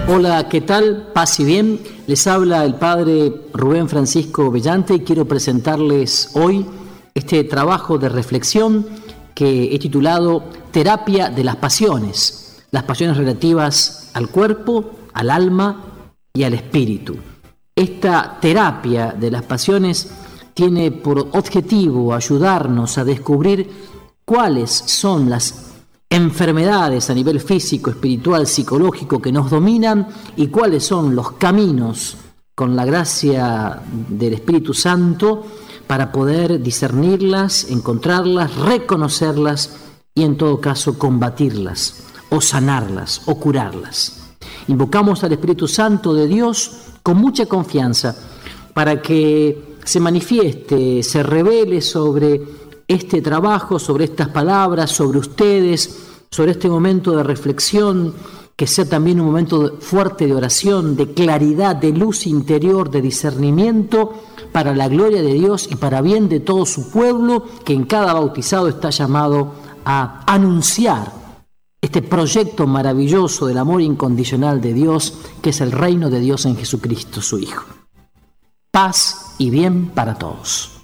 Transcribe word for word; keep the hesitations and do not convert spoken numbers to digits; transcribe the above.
Hola, ¿qué tal? Paz y bien. Les habla el padre Rubén Francisco Bellante y quiero presentarles hoy este trabajo de reflexión que he titulado Terapia de las Pasiones, las pasiones relativas al cuerpo, al alma y al espíritu. Esta terapia de las pasiones tiene por objetivo ayudarnos a descubrir cuáles son las enfermedades a nivel físico, espiritual, psicológico que nos dominan y cuáles son los caminos con la gracia del Espíritu Santo para poder discernirlas, encontrarlas, reconocerlas y en todo caso combatirlas o sanarlas o curarlas. Invocamos al Espíritu Santo de Dios con mucha confianza para que se manifieste, se revele sobre este trabajo, sobre estas palabras, sobre ustedes, sobre este momento de reflexión, que sea también un momento fuerte de oración, de claridad, de luz interior, de discernimiento para la gloria de Dios y para bien de todo su pueblo, que en cada bautizado está llamado a anunciar este proyecto maravilloso del amor incondicional de Dios, que es el reino de Dios en Jesucristo, su Hijo. Paz y bien para todos.